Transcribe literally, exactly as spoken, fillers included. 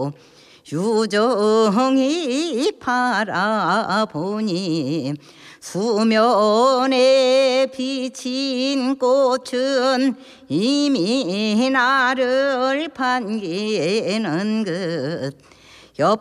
유정히 바라보니 수면에 비친 꽃은 이미 나를 반기는 것. 옆